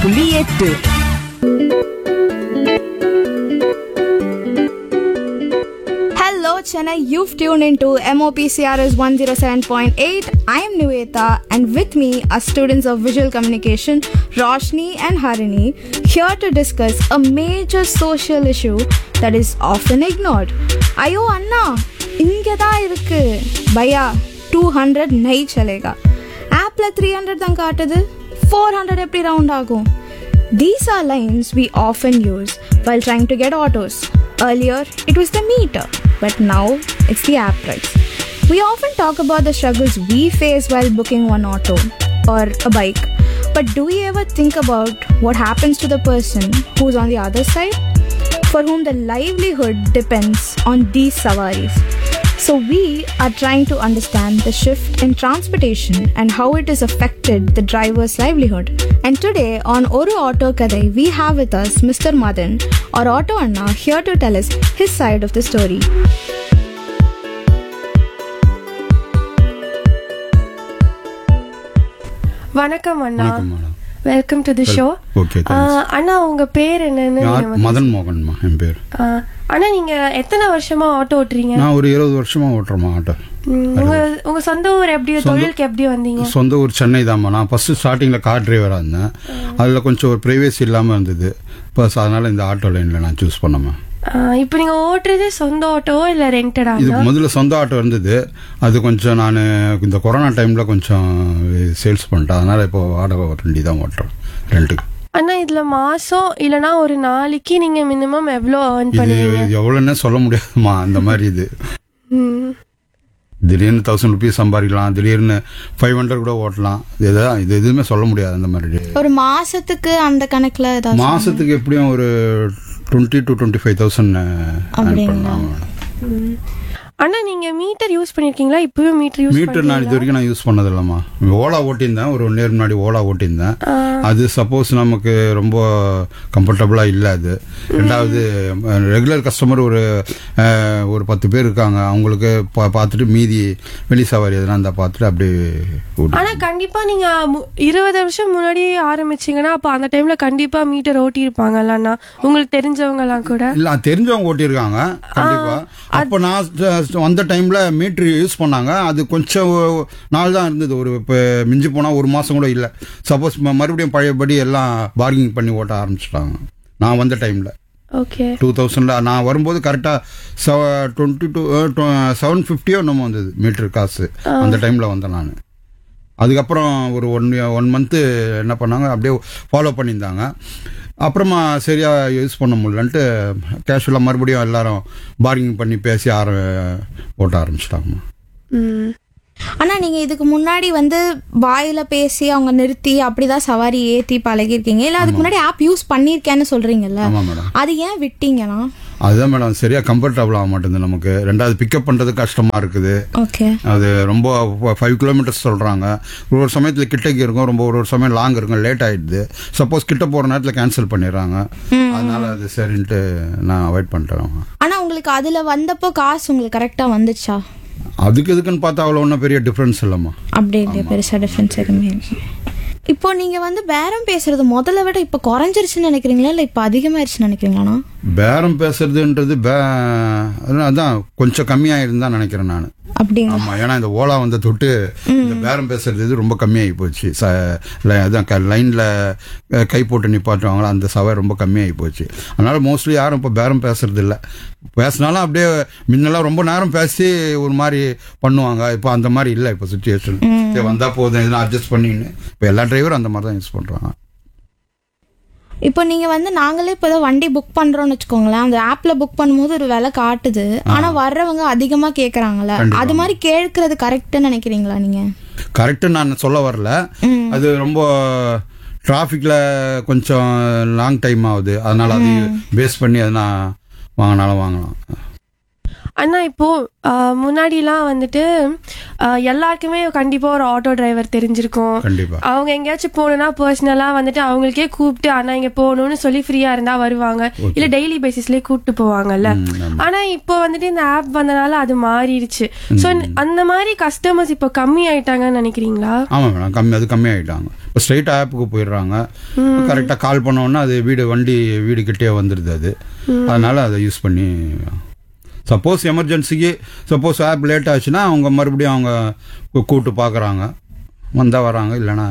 101.8. Hello Chennai, you've tuned into MOPCRS 107.8. I am Nivetha and with me are students of Visual Communication, Roshni and Harini, here to discuss a major social issue that is often ignored. Ayo Anna, inge da irukku. Bhaiya, 200 nahi chalega. App la 300 தான் காட்டுது, 400 எப்படி round ஆகும்? These are lines we often use while trying to get autos. Earlier, it was the meter, but now it's the app price. We often talk about the struggles we face while booking one auto or a bike, but do we ever think about what happens to the person who's on the other side, for whom the livelihood depends on these sawaris? So we are trying to understand the shift in transportation and how it has affected the driver's livelihood. And today on Oru Auto Kadai, we have with us Mr. Madan, or Auto Anna, here to tell us his side of the story. வணக்கம் அண்ணா. Welcome to the show. Okay. அண்ணா உங்க பேர் என்னன்னு? மதன் மோகன்மா என் பேர். அண்ணா நீங்க எத்தனை வருஷமா auto ஓட்டுறீங்க? நான் ஒரு 20 வருஷமா ஓட்டுறேன் ஆட்டோ. உங்க சொந்த ஊர் எப்படி, தொழிலுக்கு எப்படி வந்தீங்க? சொந்த ஊர் சென்னை தான்மா. நான் ஃபர்ஸ்ட் ஸ்டார்டிங்ல கார் டிரைவரா இருந்தேன். அதுல கொஞ்சம் ஒரு பிரைவேசி இல்லாம இருந்தது. ப்ளஸ் அதனால இந்த ஆட்டோ லைன்ல நான் சூஸ் பண்ணேன். இப்போ நீங்க ஓட்டுறது சொந்த ஆட்டோவோ இல்ல ரெண்டடா? இது முதல்ல சொந்த ஆட்டோ இருந்தது. அது கொஞ்சம் நான் இந்த கொரோனா டைம்ல கொஞ்சம் சேல்ஸ் பண்ணிட்டேன். அதனால இப்போ வாடகை வண்டி தான் ஓட்டுறேன் ரெண்டுக்கு. அண்ணா இதுல மாசம் இல்லனா ஒரு நாளைக்கு நீங்க மினிமம் எவ்வளவு earn பண்ணுவீங்க? இது எவ்வளவுன்னு சொல்ல முடியாதுமா. அந்த மாதிரி இது திடீர்னு 1000 rupees சம்பாதிக்கலாம், திடீர்னு 500 கூட ஓட்டலாம். இது எதுவுமே சொல்ல முடியாது. அந்த மாதிரி ஒரு மாசத்துக்கு அந்த கணக்குல மாசத்துக்கு எப்படியும் ஒரு 20,000 to 25,000 பண்ணலாம். அண்ணா நீங்க மீட்டர் யூஸ் பண்ணிருக்கீங்களா? இப்பவும் மீட்டர் நான் இது வரைக்கும் நான் யூஸ் பண்ணது இல்லம்மா. ஓலா ஓட்டியிருந்தேன், ஒரு 1 year முன்னாடி ஓலா ஓட்டியிருந்தேன். அது சப்போஸ் நமக்கு ரொம்ப கம்ஃபர்டபுளா இல்ல. அது ரெண்டாவது ரெகுலர் கஸ்டமர் ஒரு 10 பேர் இருக்காங்க. அவங்களுக்கு பார்த்துட்டு மீதி வெளி சவாரி எதனா இருந்தா பார்த்துட்டு அப்படியே. ஆனா கண்டிப்பா நீங்க 20 வருஷம் முன்னாடி ஆரம்பிச்சீங்கன்னா அப்ப அந்த டைம்ல கண்டிப்பா மீட்டர் ஓட்டி இருப்பாங்கல்ல அண்ணா, உங்களுக்கு தெரிஞ்சவங்க எல்லாம் கூட? இல்ல, தெரிஞ்சவங்க ஓட்டியிருக்காங்க கண்டிப்பா. அப்ப நான் அந்த டைம்ல மீட்டர் யூஸ் பண்ணாங்க. அது கொஞ்சம் நாள் தான் இருந்தது. ஒரு மிஞ்சி போனா ஒரு மாசம் கூட இல்ல. சப்போஸ் மறுபடியும் பழையபடி எல்லாம் பார்கிங் பண்ணி ஓட்ட ஆரம்பிச்சிட்டாங்க நான் வந்த டைம்ல. 2000 நான் வரும்போது கரெக்டா 750 என்னமோ வந்தது மீட்டர் காசு. அந்த டைம்ல வந்தேன் நான். அதுக்கப்புறம் ஒரு 1 month என்ன பண்ணாங்க, அப்படியே ஃபாலோ பண்ணியிருந்தாங்க. அப்புறமா சரியா யூஸ் பண்ண முடியலன்ட்டு கேஷுவலாக மறுபடியும் எல்லாரும் பார்கிங் பண்ணி பேசி ஓட்ட ஆரம்பிச்சிட்டாங்க. ஆனா நீங்க இதுக்கு முன்னாடி வாயில பேசி அவங்க நிறுத்தி அப்படிதான் சவாரி ஏத்தி பழகிருக்கீங்க இல்ல? அதுக்கு முன்னாடி ஆப் யூஸ் பண்ணிருக்கேன்னு சொல்றீங்கல்ல, அது ஏன் விட்டீங்கன்னா? அதுதான் மேடம், சரியா கம்ஃபர்டபுள் ஆக மாட்டேங்குது நமக்கு. ரெண்டாவது பிக்கப் பண்றது கஷ்டமா இருக்குது. அது ரொம்ப 5 கிலோமீட்டர்ஸ் சொல்றாங்க. ஒரு சமயத்துல கிட்டக்கு இருக்கும், ஒரு சமயம் லாங் இருக்கும், லேட் ஆயிடுது. சப்போஸ் கிட்ட போற நேரத்துல கேன்சல் பண்ணிடுறாங்க. அதனால அது சரின்ட்டு நான் அவாய்ட் பண்றேன். ஆனா உங்களுக்கு அதுல வந்தப்போ காசு உங்களுக்கு கரெக்டா வந்துச்சா? அதுக்கு எதுக்குன்னு பார்த்தா அவ்வளோ ஒன்றும் பெரிய டிஃபரன்ஸ் இல்லம்மா. அப்படி இல்லையா? பெருசா டிஃபரன்ஸ் எதுவுமே. இப்போ நீங்க பேரம் பேசுறது முதல்ல விட இப்ப குறைஞ்சிருச்சுன்னு நினைக்கிறீங்களா இல்ல இப்ப அதிகமாயிருச்சுன்னு நினைக்கிறீங்களா? பேரம் பேசுறதுன்றது அதான் கொஞ்சம் கம்மியாயிருந்தா நினைக்கிறேன் நான். ஆமா, ஏன்னா இந்த ஓலா தொட்டு இந்த பேரம் பேசுறது ரொம்ப கம்மியாகி போச்சு. அதான் லைன்ல கை போட்டு நிப்பாட்டுவாங்களா, அந்த சவாரி ரொம்ப கம்மியாகி போச்சு. அதனால மோஸ்ட்லி யாரும் இப்போ பேரம் பேசுறது இல்லை. பேசினாலும் அப்படியே முன்னெல்லாம் ரொம்ப நேரம் பேசி ஒரு மாதிரி பண்ணுவாங்க. இப்போ அந்த மாதிரி இல்லை. இப்போ சுச்சுவேஷன் வந்தா போதும், எதுனா அட்ஜஸ்ட் பண்ணின்னு இப்போ எல்லா டிரைவரும் அந்த மாதிரி தான் யூஸ் பண்றாங்க. இப்போ நீங்க நாங்களே இப்போ வண்டி புக் பண்றோம்னு வச்சுக்கோங்களேன், அந்த ஆப்ல புக் பண்ணும்போது ஒரு விலை காட்டுது, ஆனா வர்றவங்க அதிகமா கேக்குறாங்கல்ல, அது மாதிரி கேட்கறது கரெக்ட்னு நினைக்கிறீங்களா நீங்க? கரெக்ட் நான் சொல்ல வரல. அது ரொம்ப டிராஃபிக்ல கொஞ்சம் லாங் டைம் ஆகுது. அதனால அது பேஸ் பண்ணி எதனா வாங்கினாலும் வாங்கலாம். அண்ணா இப்போ முன்னாடிலாம் வந்துட்டு எல்லாருக்குமே கண்டிப்பா ஒரு ஆட்டோ டிரைவர் தெரிஞ்சிருக்கும். அவங்க எங்கேயாச்சும் போகணும்னா பர்சனலா வந்துட்டு அவங்களுக்கே கூப்பிட்டு அண்ணா இங்க போகணும்னு சொல்லி ஃப்ரீயா இருந்தா வருவாங்க, இல்ல டெய்லி பேசிஸ்லயே கூப்பிட்டு போவாங்கல்ல. ஆனா இப்போ வந்துட்டு இந்த ஆப் வந்தனால அது மாறிடுச்சு. சோ அந்த மாதிரி கஸ்டமர்ஸ் இப்போ கம்மி ஆயிட்டாங்கன்னு நினைக்கிறீங்களா? ஆமா மேடம், அது கம்மி ஆயிட்டாங்க. இப்போ ஸ்ட்ரைட் ஆப்புக்கு போயிடுறாங்க, கரெக்டாக கால் பண்ணோன்னா அது வண்டி வீடு கிட்டே வந்துடுது. அது அதனால அதை யூஸ் பண்ணி சப்போஸ் எமர்ஜென்சிக்கு சப்போஸ் ஆப் லேட் ஆச்சுன்னா அவங்க மறுபடியும் அவங்க கூப்பிட்டு பார்க்குறாங்க, வந்தால் வராங்க, இல்லைன்னா.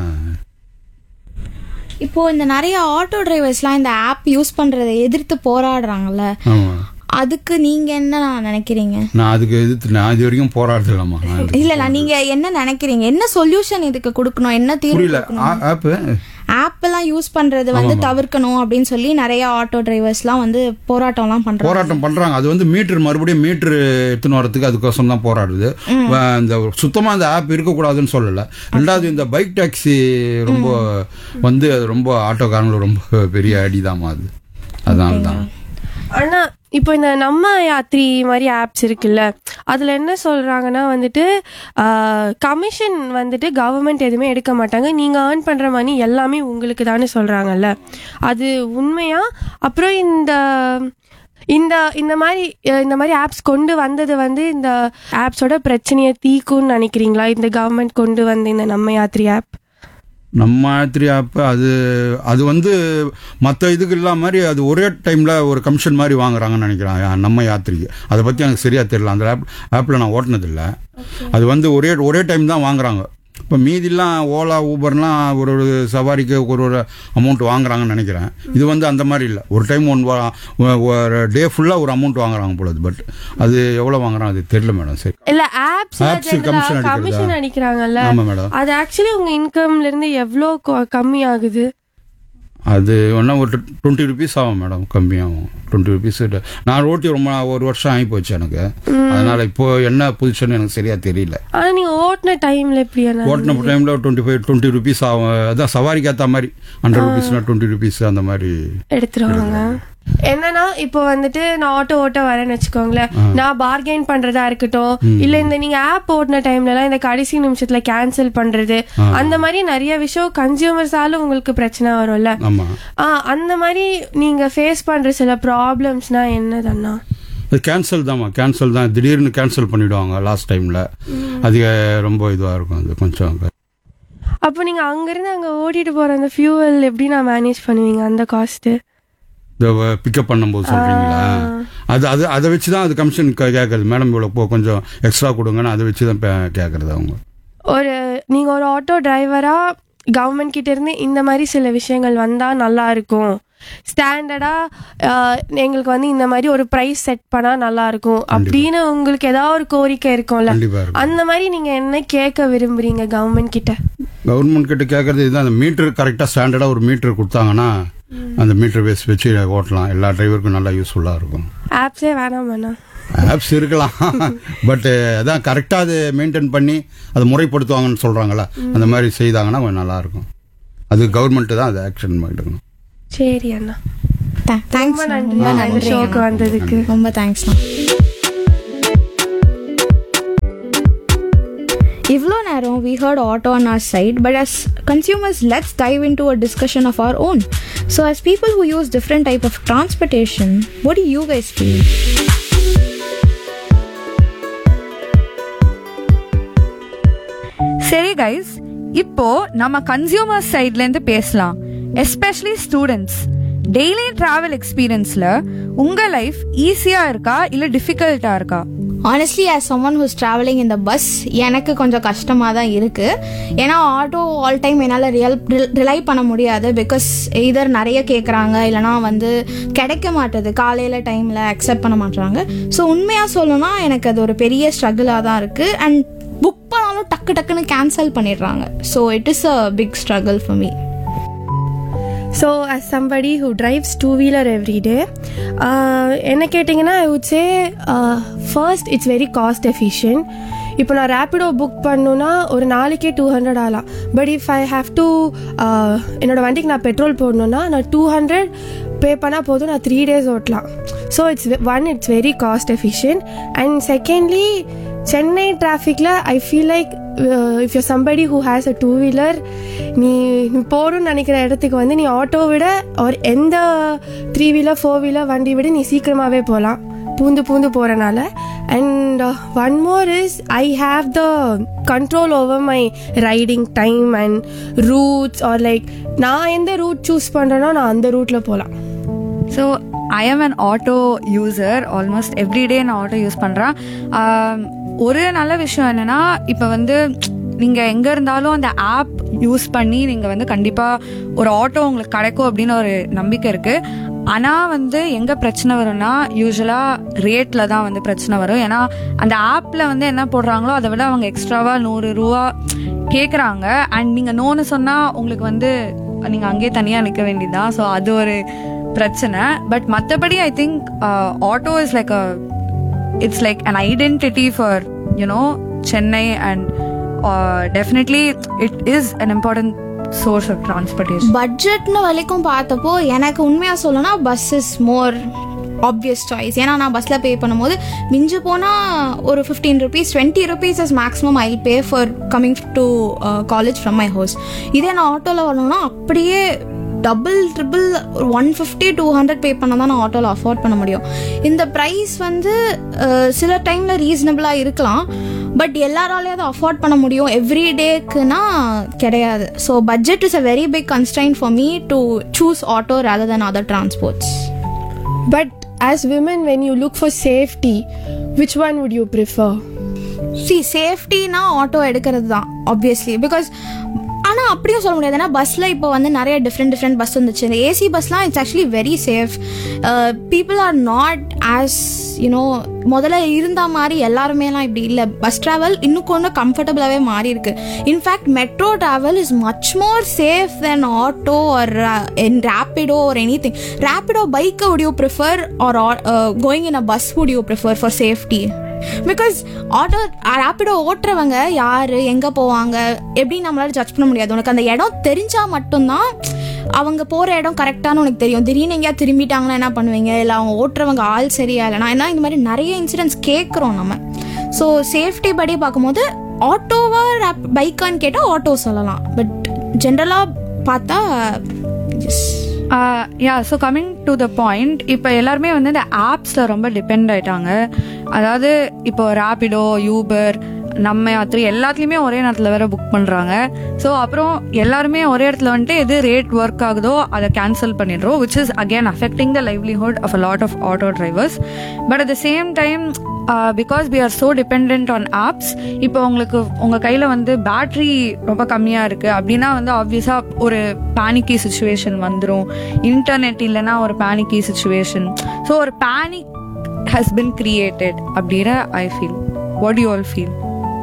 இப்போ இந்த நிறைய ஆட்டோ டிரைவர்ஸ்லாம் இந்த ஆப் யூஸ் பண்றதை எதிர்த்து போராடுறாங்கல்ல, அதுக்கு நீங்க என்ன நினைக்கிறீங்க? நான் அதுக்கு எதிர்த்து நான் இது வரைக்கும் போராடுறேன்மா. இல்ல நீங்க என்ன நினைக்கிறீங்க, என்ன சொல்யூஷன் இதுக்கு கொடுக்கணும், என்ன தீர்வு? ஆப் எல்லாம் யூஸ் பண்றது தவிர்க்கணும் அப்படின்னு சொல்லி நிறைய ஆட்டோ டிரைவர்ஸ்லாம் போராட்டம் பண்றாங்க. அது மீட்டர் மறுபடியும் மீட்டர் எடுத்துன்னு வரதுக்கு அதுக்கோசம் தான் போராடுது. இந்த சுத்தமா அந்த ஆப் இருக்கக்கூடாதுன்னு சொல்லல. ரெண்டாவது இந்த பைக் டாக்ஸி ரொம்ப ஆட்டோக்காரங்களுக்கு ரொம்ப பெரிய அடிதாமா அது. அதனால தான். ஆனா இப்போ இந்த நம்ம யாத்ரி மாதிரி ஆப்ஸ் இருக்குல்ல, அதுல என்ன சொல்றாங்கன்னா வந்துட்டு கமிஷன் வந்துட்டு கவர்மெண்ட் எதுவுமே எடுக்க மாட்டாங்க, நீங்க ஏர்ன் பண்ற மணி எல்லாமே உங்களுக்கு தானே சொல்றாங்கல்ல, அது உண்மையா? அப்புறம் இந்த இந்த இந்த மாதிரி ஆப்ஸ் கொண்டு வந்தது இந்த ஆப்ஸோட பிரச்சனையை தீக்கும்னு நினைக்கிறீங்களா? இந்த கவர்மெண்ட் கொண்டு வந்த இந்த நம்ம யாத்ரி ஆப் நம்ம யாத்திரை ஆப் அது மற்ற இதுக்கு இல்லாம மாதிரி அது ஒரே டைம்ல ஒரு கமிஷன் மாதிரி வாங்குறாங்கன்னு நினைக்கிறேன் நம்ம யாத்திரைக்கு. அதை பத்தி எனக்கு சரியா தெரியல, அந்த ஆப்ல நான் ஓட்டினதில்லை. அது ஒரே டைம் தான் வாங்குறாங்க. இப்போ மீதிலாம் ஓலா ஊபர்லாம் ஒரு சவாரிக்கு ஒரு அமௌண்ட் வாங்குறாங்கன்னு நினைக்கிறேன். இது அந்த மாதிரி இல்லை, ஒரு டைம் ஒரு டே ஃபுல்லாக ஒரு அமௌண்ட் வாங்குறாங்க போல. பட் அது எவ்வளோ வாங்குறாங்க அது தெரியல மேடம். சரி, இல்ல ஆப்ஸ் கமிஷன் அடிக்கிறாங்கல்ல, ஆமா மேடம். அது ஆக்சுவலி உங்க இன்கம்ல இருந்து எவ்வளோ கம்மி ஆகுது? அது ஒன்றா ஒரு 20 rupees ஆகும் மேடம், கம்மியாகும் 20 rupees. நான் ஓட்டி ஒரு வருஷம் ஆகி போச்சு எனக்கு, அதனால இப்போ என்ன பொசிஷன் எனக்கு சரியா தெரியல. ஆனா நீங்க ஓட்டின டைம்ல ஓட்டின டைம்ல 20 rupees ஆகும். அதான் சவாரிக்கு ஏற்ற மாதிரி 100 rupees 20 rupees அந்த மாதிரி எடுத்துருவாங்க. என்னன்னா இப்போ நான் ஆட்டோ ஓட்ட வரேன்னு வச்சுக்கோங்களேன், நான் பார்கெயின் பண்றதா இருக்கட்டும், இல்ல இந்த நீங்க ஆப் ஓட்டின டைம்ல எல்லாம் இந்த கடைசி நிமிஷத்துல கேன்சல் பண்றது, அந்த மாதிரி நிறைய விஷயம் கன்சியூமர்ஸால உங்களுக்கு பிரச்சனை வரும்ல. அந்த மாதிரி நீங்க ஃபேஸ் பண்ற சில ப்ராப்ளம்ஸ்னா என்னதுன்னா? கேன்சல் தான், திடீர்னு கேன்சல் பண்ணிடுவாங்க லாஸ்ட் டைம்ல. அது ரொம்ப இதுவா இருக்கும். அது கொஞ்சம் அப்போ நீங்க அங்கிருந்து அங்க ஓட்டிட்டு போற அந்த ஃபியூவல் எப்படி நான் மேனேஜ் பண்ணுவீங்க? அந்த காஸ்ட் பிக்கப் பண்ணும்போது சொல்றீங்களா? அதை வச்சுதான் அது கமிஷன் கேட்கறது. மேடம் இவ்வளோ கொஞ்சம் எக்ஸ்ட்ரா கொடுங்கன்னு அதை வச்சுதான் கேட்கறது அவங்க. நீங்க ஒரு ஆட்டோ டிரைவரா கவர்மெண்ட் கிட்ட இருந்து இந்த மாதிரி சில விஷயங்கள் வந்தா நல்லா இருக்கும், ஸ்டாண்டர்டா எங்களுக்கு இந்த மாதிரி ஒரு பிரைஸ் செட் பண்ணா நல்லா இருக்கும் அப்படின்னு உங்களுக்கு ஏதாவது ஒரு கோரிக்கை இருக்கும்ல, அந்த மாதிரி நீங்க என்ன கேட்க விரும்புறீங்க கவர்மெண்ட் கிட்ட? கவர்மெண்ட் கிட்ட கேட்கறது இதுதான், அந்த மீட்டர் கரெக்டா ஸ்டாண்டர்டா ஒரு மீட்டர் கொடுத்தாங்கன்னா அந்த மீட்டர் பேஸ் வச்சு ஓட்டலாம், எல்லா டிரைவருக்கும் நல்லா யூஸ்ஃபுல்லா இருக்கும். ஆப்ஸே வேணாம், ஆப்ஸ் இருக்கலாம், பட் அதான் கரெக்டா அது மெயின்டைன் பண்ணி அதை முறைப்படுத்துவாங்கன்னு சொல்றாங்களா, அந்த மாதிரி செய்தாங்கன்னா நல்லா இருக்கும். அது கவர்மெண்ட் தான் அது ஆக்ஷன் எடுக்கணும். சரி அண்ணா, தேங்க்ஸ். நன்றி ஷோக்கு வந்ததுக்கு ரொம்ப தேங்க்ஸ். இவ்வளோ நேரம் we heard auto on our side, but as consumers, let's dive into a discussion of our own. So as people who use different type of transportation, what do you guys feel? சரி guys, இப்போ நம்ம consumer சைட்ல இருந்து பேசலாம். Especially students, daily travel எக்ஸ்பீரியன்ஸ்ல உங்க life ஈஸியா இருக்கா இல்ல டிஃபிகல்ட்டா இருக்கா? Honestly, as someone who's traveling in the bus, எனக்கு கொஞ்சம் கஷ்டமாக தான் இருக்குது. ஏன்னா ஆட்டோ ஆல் டைம் என்னால் ரிலை பண்ண முடியாது. பிகாஸ் எதர் நிறைய கேட்குறாங்க, இல்லைனா கிடைக்க மாட்டுது, காலையில் டைமில் அக்செப்ட் பண்ண மாட்டுறாங்க. ஸோ உண்மையாக சொல்லணும்னா எனக்கு அது ஒரு பெரிய ஸ்ட்ரகிளாக தான் இருக்குது. அண்ட் புக் பண்ணாலும் டக்குன்னு கேன்சல் பண்ணிடுறாங்க. So it is a big struggle for me. So as somebody who drives two-wheeler every day, என்ன கேட்டிங்கன்னா I would say first it's very cost efficient. இப்போ நான் ரேப்பிடோ புக் பண்ணணுன்னா ஒரு நாளைக்கே 200 ஆகலாம். But if I have to என்னோடய வண்டிக்கு நான் பெட்ரோல் போடணுன்னா நான் 200 பே பண்ணால் போதும், நான் 3 days ஓட்டலாம். So it's very cost efficient. And secondly Chennai டிராஃபிக்கில் I feel like if you somebody who has a 2-wheeler, நீ போகணுன்னு நினைக்கிற இடத்துக்கு வந்து நீ ஆட்டோ விட ஒரு எந்த 3-wheeler 4-wheeler வண்டி விட நீ சீக்கிரமாகவே போகலாம் பூந்து போகிறனால. And one more is I have the control over my riding time and roots R like நான் எந்த ரூட் சூஸ் பண்ணுறேனோ நான் அந்த ரூட்டில் போகலாம். ஸோ ஐ ஆம் an auto user. Almost everyday நான் ஆட்டோ யூஸ் பண்ணுறேன். ஒரு நல்ல விஷயம் என்னென்னா, இப்போ வந்து நீங்கள் எங்கே இருந்தாலும் அந்த ஆப் யூஸ் பண்ணி நீங்கள் வந்து கண்டிப்பாக ஒரு ஆட்டோ உங்களுக்கு கிடைக்கும் அப்படின்னு ஒரு நம்பிக்கை இருக்குது. ஆனால் வந்து எங்கே பிரச்சனை வரும்னா, யூஸ்வலாக ரேட்டில் தான் வந்து பிரச்சனை வரும். ஏன்னா அந்த ஆப்பில் வந்து என்ன போடுறாங்களோ அதை விட அவங்க எக்ஸ்ட்ராவாக 100 ரூபா கேட்குறாங்க. அண்ட் நீங்கள் நோன்னு சொன்னால் உங்களுக்கு வந்து நீங்கள் அங்கேயே தனியாக நிற்க வேண்டியதுதான். ஸோ அது ஒரு பிரச்சனை. பட் மற்றபடி I think auto is like it's like an identity for, you know, Chennai, and definitely it is an important source of transportation. பட்ஜெட்னு வரைக்கும் பார்த்தப்போ எனக்கு உண்மையாக சொல்லணும்னா bus is more obvious choice. ஏன்னா நான் பஸ்ஸில் பே பண்ணும்போது மிஞ்சி போனால் ஒரு 15 rupees 20 rupees is maximum I pay for coming to college from my house. இதே நான் ஆட்டோவில் வரணும்னா அப்படியே டபுள் ட்ரிபிள் 150-200 பே பண்ண தான் நான் ஆட்டோவில் அஃபோர்ட் பண்ண முடியும். இந்த ப்ரைஸ் வந்து சில டைமில் ரீசனபிளாக இருக்கலாம், பட் எல்லாராலையும் அதை அஃபோர்ட் பண்ண முடியும் எவ்ரி டேக்குன்னா கிடையாது. So budget is a very big constraint for me to choose auto rather then other transports. But as women, when you look for safety, which one would you prefer? See, சேஃப்டினா auto எடுக்கிறது தான் obviously. Because ஆனால் அப்படியும் சொல்ல முடியாது. ஏன்னா பஸ்ஸில் இப்போ வந்து நிறைய டிஃப்ரெண்ட் பஸ் வந்துச்சு. இந்த ஏசி பஸ்லாம் it's actually very safe. People are not as you know முதல்ல இருந்த மாதிரி எல்லாருமேலாம் இப்படி இல்லை. பஸ் ட்ராவல் இன்னும் கொஞ்சம் கம்ஃபர்டபுளாகவே மாறி இருக்கு. In fact metro travel is much more safe then auto R Rapido or any thing. Rapido பைக்கை would you prefer or going in a bus would you prefer for safety? Because auto Rapido ஓட்டுறவங்க யார் எங்கே போவாங்க எப்படி நம்மளால ஜட்ஜ் பண்ண முடியாது. உனக்கு அந்த இடம் தெரிஞ்சால் மட்டும்தான் அவங்க போகிற இடம் கரெக்டானு உனக்கு தெரியும். திடீர்னு எங்கேயா திரும்பிட்டாங்கன்னா என்ன பண்ணுவீங்க, இல்லை அவங்க ஓட்டுறவங்க ஆள் சரியா இல்லைனா ஏன்னா இந்த மாதிரி நிறைய இன்சிடென்ட்ஸ் கேட்குறோம் நம்ம. ஸோ சேஃப்டி படி பார்க்கும்போது ஆட்டோவா பைக்கான்னு கேட்டால் ஆட்டோ சொல்லலாம். பட் ஜென்ரலாக பார்த்தா so coming to the point, இப்போ எல்லாருமே வந்து இந்த ஆப்ஸில் ரொம்ப டிபெண்ட் ஆகிட்டாங்க. அதாவது இப்போ ரேப்பிடோ, யூபர், நம்ம யாத்திரை எல்லாத்துலேயுமே ஒரே நேரத்தில் வேற புக் பண்ணுறாங்க. ஸோ அப்புறம் எல்லாருமே ஒரே இடத்துல வந்துட்டு எது ரேட் ஒர்க் ஆகுதோ அதை கேன்சல் பண்ணிடுறோம், which is again affecting the livelihood of a lot of auto drivers. But at the same time because we are so dependent on apps, இப்போ உங்களுக்கு உங்கள் கையில் வந்து பேட்ரி ரொம்ப கம்மியாக இருக்குது அப்படின்னா வந்து ஆப்வியஸாக ஒரு பேனிக்கி சுச்சுவேஷன் வந்துடும். இன்டர்நெட் இல்லைன்னா ஒரு பேனிக்கி சுச்சுவேஷன். ஸோ ஒரு பேனிக் has been created அப்படின்னா I feel. What do you all feel?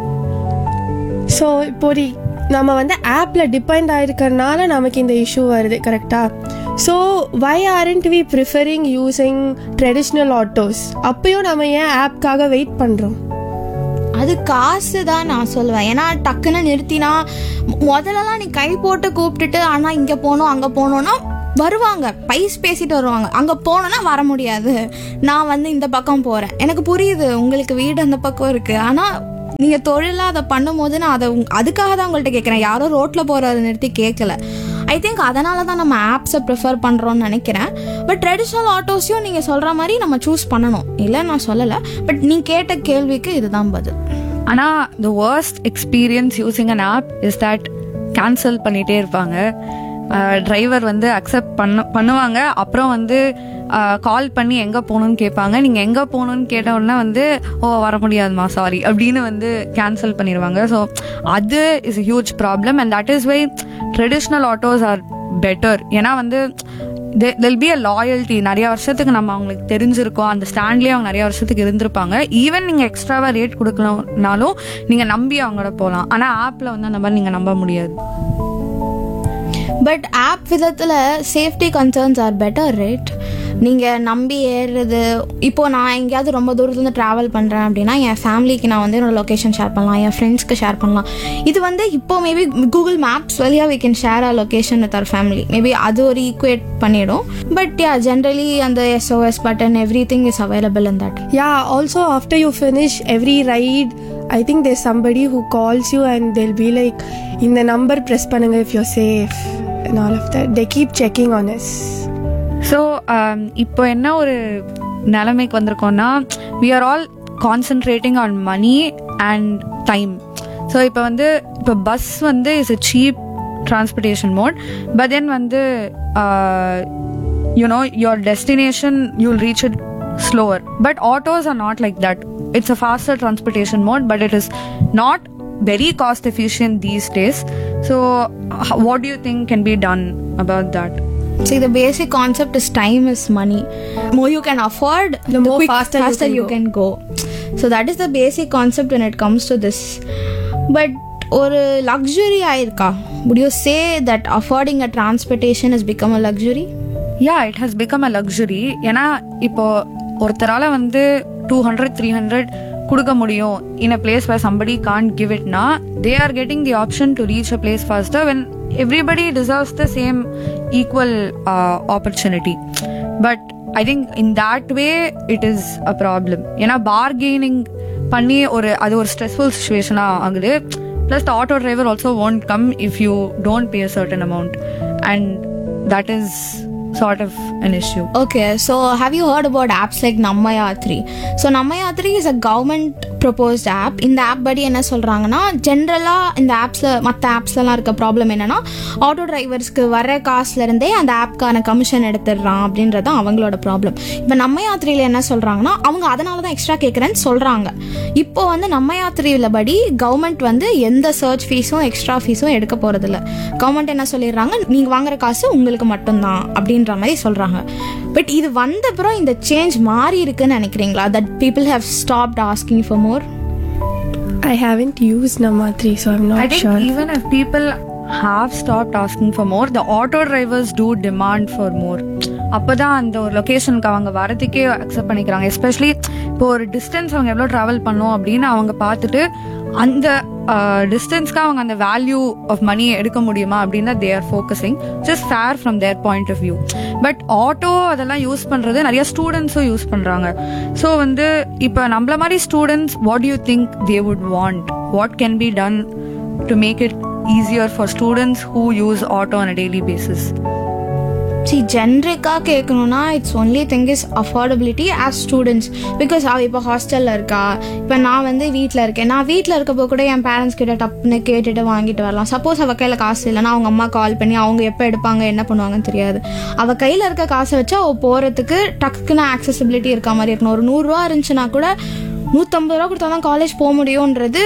So இப்போ நம்ம வந்து ஆப்பில் டிபெண்ட் ஆகிருக்கிறதுனால நமக்கு இந்த இஷ்யூ வருது, கரெக்டாக? So why aren't we preferring using traditional autos? அப்பயும் நம்ம ஏன் ஆப்காக வெயிட் பண்ணுறோம்? அது காசு தான் நான் சொல்லுவேன். ஏன்னா டக்குன்னு நிறுத்தினா முதல்லலாம் நீ கை போட்டு கூப்பிட்டுட்டு ஆனால் இங்கே போகணும் அங்கே போகணுன்னா வருவாங்க, பைஸ் பேசிட்டு வருவாங்க. அங்கே போனோன்னா வர முடியாது, நான் வந்து இந்த பக்கம் போகிறேன். எனக்கு புரியுது உங்களுக்கு வீடு அந்த பக்கம் இருக்குது, ஆனால் நீங்கள் தொழிலாக அதை பண்ணும்போது நான் அதை அதுக்காக தான் உங்கள்கிட்ட கேட்குறேன். யாரோ ரோட்டில் போகிறத நிறுத்தி கேட்கல. ஐ திங்க் அதனால தான் நம்ம ஆப்ஸை ப்ரிஃபர் பண்ணுறோன்னு நினைக்கிறேன். பட் ட்ரெடிஷ்னல் ஆட்டோஸையும் நீங்கள் சொல்கிற மாதிரி நம்ம சூஸ் பண்ணணும், இல்லை நான் சொல்லலை. பட் நீ கேட்ட கேள்விக்கு இதுதான் பதில். ஆனால் the worst experience using an app is that cancel பண்ணிகிட்டே இருப்பாங்க. டிரைவர் வந்து அக்செப்ட் பண்ணுவாங்க, அப்புறம் வந்து கால் பண்ணி எங்கே போகணுன்னு கேட்பாங்க. நீங்கள் எங்கே போகணுன்னு கேட்ட உடனே வந்து வர முடியாதுமா சாரி அப்படின்னு வந்து கேன்சல் பண்ணிடுவாங்க. ஸோ அது is a huge problem and that is why traditional autos are better. ஏன்னா வந்து there'll be a loyalty. நிறைய வருஷத்துக்கு நம்ம அவங்களுக்கு தெரிஞ்சிருக்கோம், அந்த ஸ்டாண்ட்லேயே அவங்க நிறைய வருஷத்துக்கு இருந்திருப்பாங்க. ஈவன் நீங்கள் எக்ஸ்ட்ராவாக ரேட் கொடுக்கலனாலும் நீங்கள் நம்பி அவங்களோட போகலாம். ஆனால் ஆப்பில் வந்து அந்த மாதிரி நீங்கள் நம்ப முடியாது. பட் ஆப் விதத்தில் safety concerns are better, right? நீங்கள் நம்பி ஏறுறது. இப்போது நான் எங்கேயாவது ரொம்ப தூரத்துலேருந்து ட்ராவல் பண்ணுறேன் அப்படின்னா என் ஃபேமிலிக்கு நான் வந்து என்னோட லொக்கேஷன் ஷேர் பண்ணலாம், என் ஃப்ரெண்ட்ஸ்க்கு ஷேர் பண்ணலாம். இது வந்து இப்போ மேபி கூகுள் மேப்ஸ் வழியாக we can share our location with our family. Maybe அது ஒரு ஈக்குவேட் பண்ணிடும். பட் யா ஜென்ரலி அந்த SOS button everything is available in that. Yeah, also after you finish every ride, I think there's somebody who calls you and they'll be like, in the number press pannunga if you're safe and all of that. They keep checking on us. So இப்போ என்ன ஒரு நிலைமைக்கு வந்திருக்கோம்னா, we are all concentrating on money and time. So இப்போ bus வந்து is a cheap transportation mode, but then வந்து your destination you'll reach it slower. But autos are not like that. It's a faster transportation mode, but it is not very cost efficient these days. So what do you think can be done about that? See, the basic concept is time is money. More you can afford, the more faster you can go. So that is the basic concept when it comes to this. But ஒரு luxury ஆயிருக்கா? Would you say that affording a transportation has become a luxury? Yeah, it has become a luxury. ஏன்னா இப்போ ஒருத்தரால வந்து 200-300 கொடுக்க முடியும் in a place where somebody can't give it na, they are getting the option to reach a place faster when everybody deserves the same equal opportunity. But I think in that way it is a problem. ஏன்னா bargaining பண்ணி அது ஒரு stressful situation ஆகுது. Plus the auto driver also won't come if you don't pay a certain amount, and that is sort of an issue. Okay, so have you heard about apps like Nammayatri? So Nammayatri is a government proposed app. இந்த app படி என்ன சொல்றாங்கன்னா, ஜென்ரலா இந்த ஆப்ஸ்ல மற்ற ஆப்ஸ்லாம் இருக்க problem என்னன்னா, auto டிரைவர்ஸ்க்கு வர காசுல இருந்தே அந்த ஆப்க்கான கமிஷன் எடுத்துடுறான் அப்படின்றது அவங்களோட ப்ராப்ளம். இப்போ நம்மயாத்திரியில என்ன சொல்றாங்கன்னா, அவங்க அதனால தான் எக்ஸ்ட்ரா கேட்குறேன்னு சொல்றாங்க. இப்போ வந்து நம்மயாத்திரியில படி கவர்மெண்ட் வந்து எந்த சர்ச் ஃபீஸும் எக்ஸ்ட்ரா ஃபீஸும் எடுக்க போறதில்ல. கவர்மெண்ட் என்ன சொல்லிடுறாங்க, நீங்க வாங்குற காசு உங்களுக்கு மட்டும்தான் அப்படின்ற மாதிரி சொல்றாங்க. பட் இது வந்த அப்புறம் இந்த சேஞ்ச் மாறி இருக்குன்னு நினைக்கிறீங்களா? That people have stopped asking for more? I haven't used Nammatri, so I'm not sure. I think even if people have stopped asking for more, the auto drivers do demand for more. அப்போதான் அந்த ஒரு லொக்கேஷனுக்கு அவங்க வரதுக்கே accept பண்ணிக்கிறாங்க. Especially இப்போ ஒரு distance அவங்க எவ்வளோ travel பண்ணோம் அப்படின்னு அவங்க பார்த்துட்டு அந்த டிஸ்டன்ஸ்க்கு அவங்க அந்த வேல்யூ ஆஃப் மணி எடுக்க முடியுமா அப்படின்னு they are focusing. Just fair from their point of view. But auto அதெல்லாம் யூஸ் பண்ணுறது நிறைய ஸ்டூடெண்ட்ஸும் யூஸ் பண்ணுறாங்க. ஸோ வந்து இப்போ நம்மள மாதிரி students what you think they would want? What can be done to make it easier for students who use auto on a daily basis? See, ஜென்ரிக்காக கேட்கணும்னா it's only thing is affordability as students. Because அவள் இப்போ ஹாஸ்டலில் இருக்கா, இப்போ நான் வந்து வீட்டில் இருக்கேன். நான் வீட்டில் இருக்கப்போ கூட என் பேரண்ட்ஸ் கிட்ட டப்புன்னு கேட்டுட்டு வாங்கிட்டு வரலாம். சப்போஸ் அவள் கையில் காசு இல்லைன்னா அவங்க அம்மா கால் பண்ணி அவங்க எப்போ எடுப்பாங்க என்ன பண்ணுவாங்கன்னு தெரியாது. அவள் கையில் இருக்க காசை வச்சு அவள் போகிறதுக்கு டக்குன்னு ஆக்சசிபிலிட்டி இருக்க மாதிரி இருக்கணும். ஒரு 100 ரூபா இருந்துச்சுன்னா கூட 150 ரூபா கொடுத்தா தான் காலேஜ் போக முடியும்ன்றது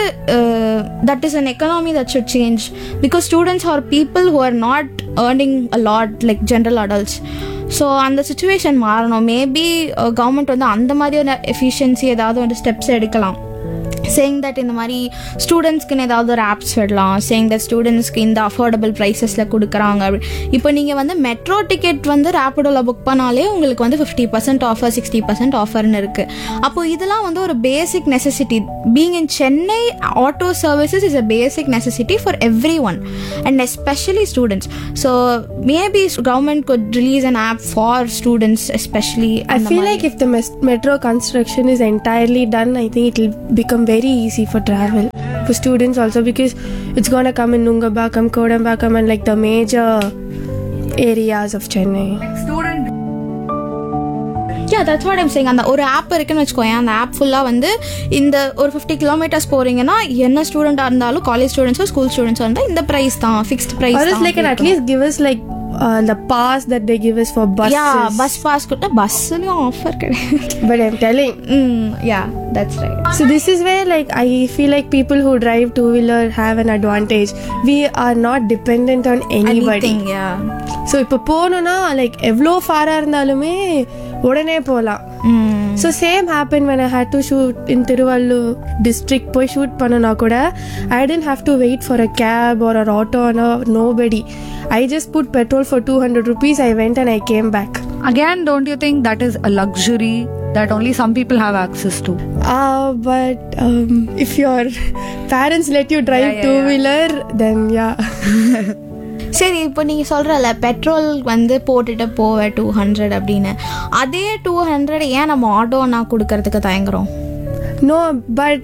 that is an economy that should change. Because students are people who are not earning a lot like general adults. So அந்த சுச்சுவேஷன் மாறணும். மேபி கவர்மெண்ட் வந்து அந்த மாதிரியான எஃபிஷியன்சி ஏதாவது வந்து ஸ்டெப்ஸ் எடுக்கலாம். சேயிங் தட் இந்த மாதிரி ஸ்டூடெண்ட்ஸ்க்குன்னு ஏதாவது ஒரு ஆப்ஸ் விடலாம். சேயிங் தட் ஸ்டூடெண்ட்ஸ்க்கு இந்த அஃபோர்டபுள் ப்ரைஸஸில் கொடுக்குறாங்க. இப்போ நீங்கள் வந்து மெட்ரோ டிக்கெட் வந்து ரேப்பிடோவில் புக் பண்ணாலே உங்களுக்கு வந்து 50% ஆஃபர் 60% ஆஃபர்னு இருக்குது. அப்போது இதெல்லாம் வந்து ஒரு பேசிக் necessity. Being in Chennai, auto services is a basic necessity for every one and especially students. So maybe government could release an app for students especially. I feel like if the metro construction is entirely done, I think it will become very easy for travel for students also, because it's going to come in Nungambakam, Kodambakam and like the major areas of Chennai. Yeah, that's what I'm saying. அந்த ஒரு app இருக்குன்னு வச்சுக்கோங்க. அந்த app ஃபுல்லாக வந்து இந்த ஒரு 50 kilometers போறீங்கன்னா என்ன ஸ்டூடெண்டாக இருந்தாலும், காலேஜ் ஸ்டூடெண்ட்ஸோ ஸ்கூல் ஸ்டூடெண்ட்ஸோ இருந்தால் இந்த ப்ரைஸ் தான், ஃபிக்ஸ்ட் ப்ரைஸ் தான். Like at least give us like the pass that they give us for buses. Yeah, bus pass கொடுத்தா பஸ்ஸுலையும் ஆஃபர் கிடையாது. But I'm telling. Yeah, that's right. So this is where like I feel like people who drive two-wheeler have an advantage. We are not dependent on anybody. Anything, yeah. So இப்போ போகணுன்னா like எவ்வளோ ஃபாராக இருந்தாலுமே உடனே போகலாம். So same happened when I had to shoot in Tiruvallur district. போய் shoot பண்ணனா கூட I didn't have to wait for a cab or an auto or nobody. I just put petrol for 200 rupees. I went and I came back. Again, don't you think that is a luxury that only some people have access to? But if your parents let you drive two-wheeler, then yeah. சரி, இப்போ நீங்கள் சொல்கிறல petrol வந்து போட்டுட்டு போவ 200 அப்படின்னு, அதே 200 ஏன் நம்ம ஆட்டோ நான் கொடுக்கறதுக்கு தயங்குறோம்? No, but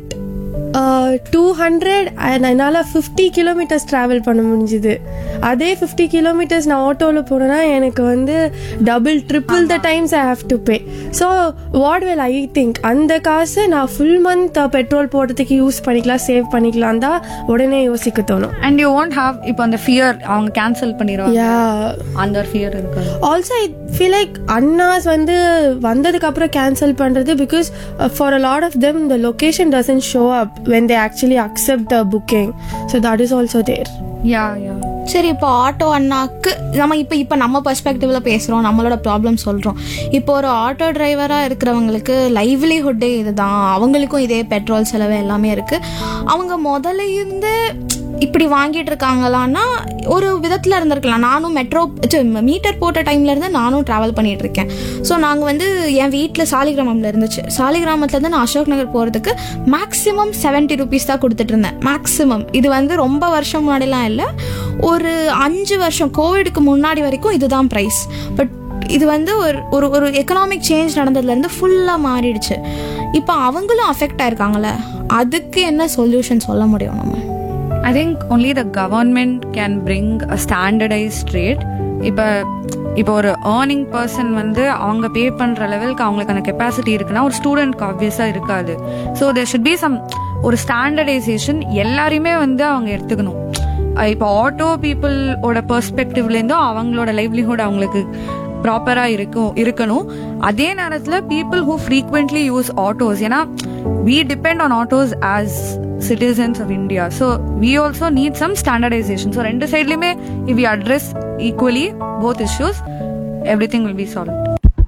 200 என்னால் 50 கிலோமீட்டர்ஸ் ட்ராவல் பண்ண முடிஞ்சுது. அதே 50 கிலோமீட்டர்ஸ் நான் ஆட்டோவில் போனேன்னா எனக்கு வந்து double triple the times I have to pay. So what will I think, அந்த காசு நான் ஃபுல் மந்த் பெட்ரோல் போடுறதுக்கு யூஸ் பண்ணிக்கலாம், சேவ் பண்ணிக்கலாம் தான் உடனே யோசிக்க தோணும். அண்ட் யூ won't have இப்போ அந்த ஃபியர் அவங்க கேன்சல் பண்ணிடுவாங்க, அந்த ஒரு ஃபியர் இருக்கு. ஆல்சோ ஐ ஃபீல் லைக் அண்ணாஸ் வந்து வந்ததுக்கு அப்புறம் கேன்சல் பண்றது, because for a lot of them the location doesn't show up when they actually accept the booking, so that is also there. Yeah. சரி, இப்போ ஆட்டோ அண்ணாக்கு நம்ம இப்போ நம்ம பெர்ஸ்பெக்டிவ்ல பேசுகிறோம், நம்மளோட ப்ராப்ளம் சொல்கிறோம். இப்போ ஒரு ஆட்டோ டிரைவராக இருக்கிறவங்களுக்கு லைவ்லிஹுட்டே இதுதான், அவங்களுக்கும் இதே பெட்ரோல் செலவு எல்லாமே இருக்குது. அவங்க முதல்ல இருந்து இப்படி வாங்கிட்டு இருக்காங்களான்னா ஒரு விதத்தில் இருந்திருக்கலாம். நானும் மீட்டர் போட்ட டைம்ல இருந்து நானும் ட்ராவல் பண்ணிட்டு இருக்கேன். ஸோ நாங்கள் வந்து என் வீட்டில் சாலிகிராமத்தில் இருந்துச்சு, சாலிகிராமத்துலேருந்து நான் அசோக் நகர் போகிறதுக்கு மேக்ஸிமம் 70 rupees தான் கொடுத்துட்டு இருந்தேன், மேக்ஸிமம். இது வந்து ரொம்ப வருஷம் முன்னாடிலாம் இல்லை, ஒரு 5 வருஷம் கோவிடுக்கு முன்னாடி வரைக்கும் இதுதான் ப்ரைஸ். பட் இது வந்து ஒரு எக்கனாமிக் சேஞ்ச் நடந்ததுலேருந்து ஃபுல்லாக மாறிடுச்சு. இப்போ அவங்களும் அஃபெக்ட் ஆயிருக்காங்கல்ல, அதுக்கு என்ன சொல்யூஷன் சொல்ல முடியும் நம்ம? I think only the government can bring a standardized rate. இப்போ ஒரு ஏர்னிங் பர்சன் வந்து அவங்க பே பண்ணுற லெவலுக்கு அவங்களுக்கான கெப்பாசிட்டி இருக்குன்னா ஒரு ஸ்டூடெண்ட்க்கு ஆப்வியஸாக இருக்காது. So there should be some ஒரு ஸ்டாண்டர்டைசேஷன் எல்லாரையுமே வந்து அவங்க எடுத்துக்கணும். இப்போ ஆட்டோ பீப்புளோட பெர்ஸ்பெக்டிவ்லேருந்தும் அவங்களோட லைவ்லிஹுட் அவங்களுக்கு ப்ராப்பராக இருக்கணும். அதே நேரத்தில் people who frequently use autos, ஏன்னா we depend on autos as citizens of India, so we also need some standardization. So rendu side lime if we address equally both issues, everything will be solved.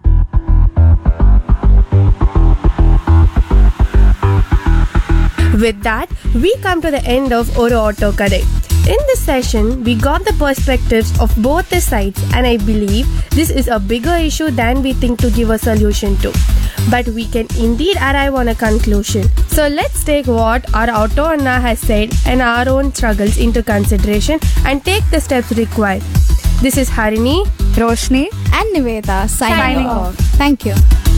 With that, we come to the end of Oru Auto Kadai. In this session, we got the perspectives of both the sides, and I believe this is a bigger issue than we think to give a solution to. But we can indeed arrive on a conclusion. So let's take what our Auto Anna has said and our own struggles into consideration and take the steps required. This is Harini, Roshni and Nivedha signing off. Thank you.